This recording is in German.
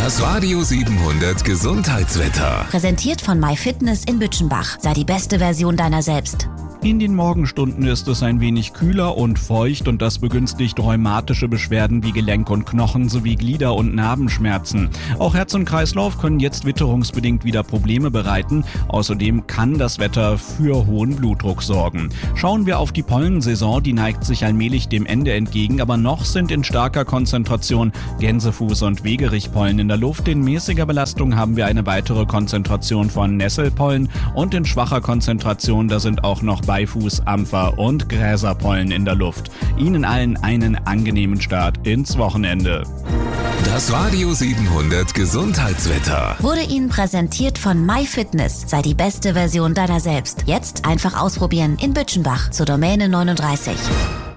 Das Radio 700 Gesundheitswetter. Präsentiert von MyFitness in Bütchenbach. Sei die beste Version deiner selbst. In den Morgenstunden ist es ein wenig kühler und feucht und das begünstigt rheumatische Beschwerden wie Gelenk und Knochen sowie Glieder- und Narbenschmerzen. Auch Herz und Kreislauf können jetzt witterungsbedingt wieder Probleme bereiten. Außerdem kann das Wetter für hohen Blutdruck sorgen. Schauen wir auf die Pollensaison, die neigt sich allmählich dem Ende entgegen, aber noch sind in starker Konzentration Gänsefuß- und Wegerichpollen in der Luft. In mäßiger Belastung haben wir eine weitere Konzentration von Nesselpollen und in schwacher Konzentration, da sind auch noch Beifuß-, Ampfer- und Gräserpollen in der Luft. Ihnen allen einen angenehmen Start ins Wochenende. Das Radio 700 Gesundheitswetter Wurde Ihnen präsentiert von MyFitness. Sei die beste Version deiner selbst. Jetzt einfach ausprobieren in Bütchenbach zur Domäne 39.